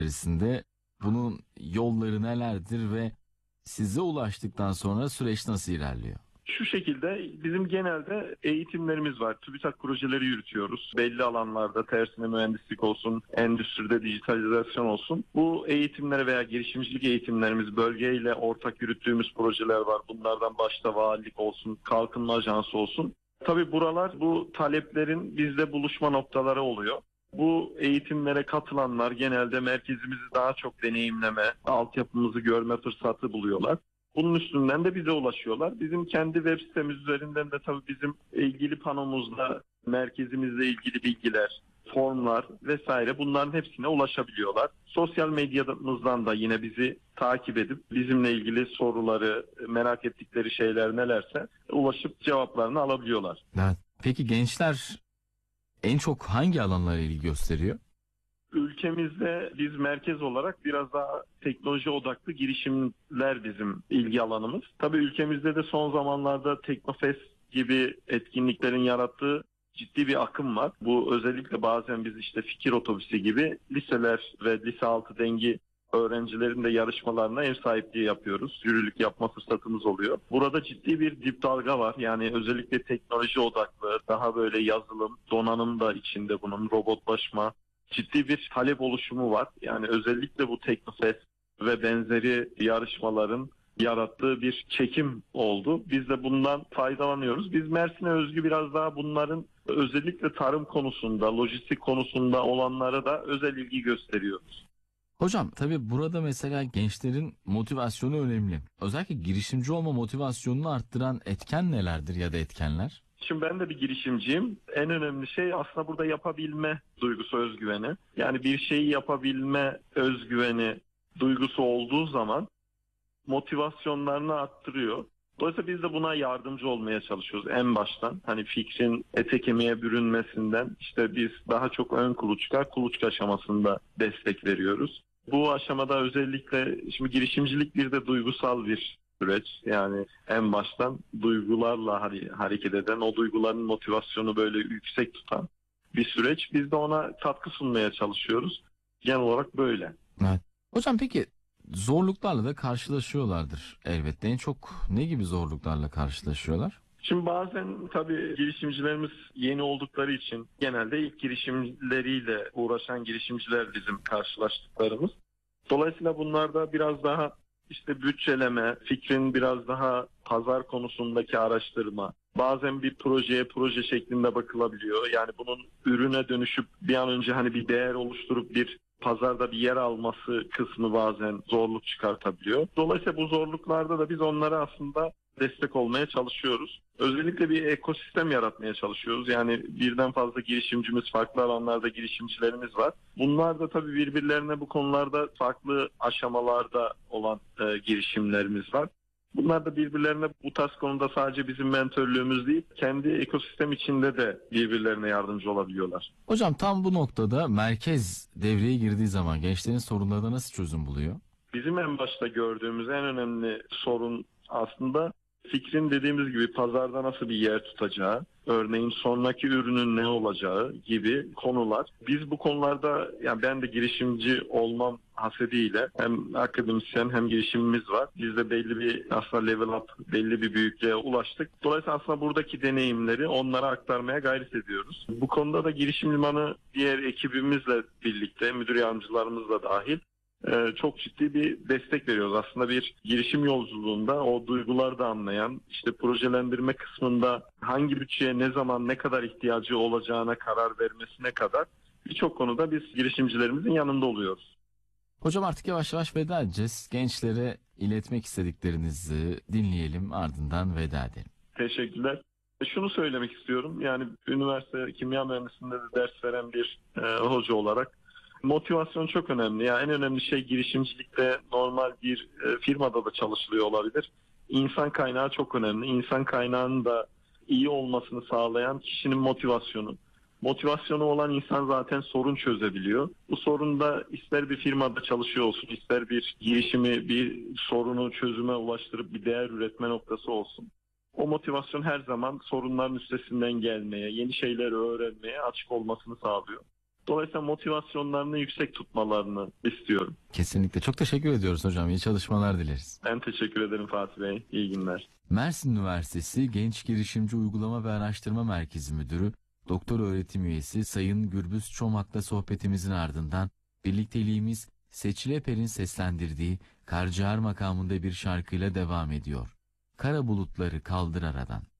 içerisinde bunun yolları nelerdir ve size ulaştıktan sonra süreç nasıl ilerliyor? Şu şekilde bizim genelde eğitimlerimiz var. TÜBİTAK projeleri yürütüyoruz. Belli alanlarda tersine mühendislik olsun, endüstride dijitalizasyon olsun. Bu eğitimlere veya girişimcilik eğitimlerimiz bölgeyle ortak yürüttüğümüz projeler var. Bunlardan başta valilik olsun, kalkınma ajansı olsun. Tabii buralar bu taleplerin bizde buluşma noktaları oluyor. Bu eğitimlere katılanlar genelde merkezimizi daha çok deneyimleme, altyapımızı görme fırsatı buluyorlar. Bunun üstünden de bize ulaşıyorlar. Bizim kendi web sitemiz üzerinden de tabii bizim ilgili panomuzda merkezimizle ilgili bilgiler, formlar vesaire bunların hepsine ulaşabiliyorlar. Sosyal medyamızdan da yine bizi takip edip bizimle ilgili soruları, merak ettikleri şeyler nelerse ulaşıp cevaplarını alabiliyorlar. Evet. Peki gençler en çok hangi alanlara ilgi gösteriyor? Ülkemizde biz merkez olarak biraz daha teknoloji odaklı girişimler bizim ilgi alanımız. Tabii ülkemizde de son zamanlarda Teknofest gibi etkinliklerin yarattığı ciddi bir akım var. Bu özellikle bazen biz işte fikir otobüsü gibi liseler ve lise altı dengi öğrencilerin de yarışmalarına ev sahipliği yapıyoruz. Jürilik yapma fırsatımız oluyor. Burada ciddi bir dip dalga var. Yani özellikle teknoloji odaklı, daha böyle yazılım, donanım da içinde bunun, robotlaşma, ciddi bir talep oluşumu var. Yani özellikle bu Teknofest ve benzeri yarışmaların yarattığı bir çekim oldu. Biz de bundan faydalanıyoruz. Biz Mersin'e özgü biraz daha bunların özellikle tarım konusunda, lojistik konusunda olanlara da özel ilgi gösteriyoruz. Hocam tabii burada mesela gençlerin motivasyonu önemli. Özellikle girişimci olma motivasyonunu arttıran etken nelerdir ya da etkenler? Şimdi ben de bir girişimciyim. En önemli şey aslında burada yapabilme duygusu, özgüveni. Yani bir şeyi yapabilme özgüveni duygusu olduğu zaman motivasyonlarını arttırıyor. Dolayısıyla biz de buna yardımcı olmaya çalışıyoruz en baştan. Hani fikrin ete kemiğe bürünmesinden işte biz daha çok ön kuluçka aşamasında destek veriyoruz. Bu aşamada özellikle şimdi girişimcilik bir de duygusal bir süreç. Yani en baştan duygularla hareket eden, o duyguların motivasyonu böyle yüksek tutan bir süreç. Biz de ona katkı sunmaya çalışıyoruz. Genel olarak böyle. Evet. Hocam peki zorluklarla da karşılaşıyorlardır elbette. En çok ne gibi zorluklarla karşılaşıyorlar? Şimdi bazen tabii girişimcilerimiz yeni oldukları için genelde ilk girişimleriyle uğraşan girişimciler bizim karşılaştıklarımız. Dolayısıyla bunlarda biraz daha işte bütçeleme, fikrin biraz daha pazar konusundaki araştırma, bazen bir proje şeklinde bakılabiliyor. Yani bunun ürüne dönüşüp bir an önce hani bir değer oluşturup bir pazarda bir yer alması kısmı bazen zorluk çıkartabiliyor. Dolayısıyla bu zorluklarda da biz onlara aslında destek olmaya çalışıyoruz. Özellikle bir ekosistem yaratmaya çalışıyoruz. Yani birden fazla girişimcimiz, farklı alanlarda girişimcilerimiz var. Bunlar da tabii birbirlerine bu konularda farklı aşamalarda olan girişimlerimiz var. Bunlar da birbirlerine bu tarz konuda sadece bizim mentörlüğümüz değil, kendi ekosistem içinde de birbirlerine yardımcı olabiliyorlar. Hocam tam bu noktada merkez devreye girdiği zaman gençlerin sorunlarına nasıl çözüm buluyor? Bizim en başta gördüğümüz en önemli sorun aslında fikrin dediğimiz gibi pazarda nasıl bir yer tutacağı, örneğin sonraki ürünün ne olacağı gibi konular. Biz bu konularda yani ben de girişimci olmam hasediyle hem akademisyen hem girişimimiz var. Biz de belli bir aslında level up, belli bir büyüklüğe ulaştık. Dolayısıyla aslında buradaki deneyimleri onlara aktarmaya gayret ediyoruz. Bu konuda da girişim limanı diğer ekibimizle birlikte, müdür yardımcılarımızla dahil çok ciddi bir destek veriyoruz. Aslında bir girişim yolculuğunda o duyguları da anlayan, işte projelendirme kısmında hangi bütçeye ne zaman ne kadar ihtiyacı olacağına karar vermesine kadar birçok konuda biz girişimcilerimizin yanında oluyoruz. Hocam artık yavaş yavaş veda edeceğiz. Gençlere iletmek istediklerinizi dinleyelim, ardından veda edelim. Teşekkürler. Şunu söylemek istiyorum. Yani üniversite kimya mühendisliğinde de ders veren bir hoca olarak motivasyon çok önemli. Yani en önemli şey girişimcilikte normal bir firmada da çalışılıyor olabilir. İnsan kaynağı çok önemli. İnsan kaynağının da iyi olmasını sağlayan kişinin motivasyonu. Motivasyonu olan insan zaten sorun çözebiliyor. Bu sorun da ister bir firmada çalışıyor olsun, ister bir girişimi, bir sorunu çözüme ulaştırıp bir değer üretme noktası olsun. O motivasyon her zaman sorunların üstesinden gelmeye, yeni şeyler öğrenmeye açık olmasını sağlıyor. Dolayısıyla motivasyonlarını yüksek tutmalarını istiyorum. Kesinlikle. Çok teşekkür ediyoruz hocam. İyi çalışmalar dileriz. Ben teşekkür ederim Fatih Bey. İyi günler. Mersin Üniversitesi Genç Girişimci Uygulama ve Araştırma Merkezi Müdürü, Doktor Öğretim Üyesi Sayın Gürbüz Çomak'la sohbetimizin ardından birlikteliğimiz Seçil Eper'in seslendirdiği Karciğer makamında bir şarkıyla devam ediyor. Kara bulutları kaldır aradan.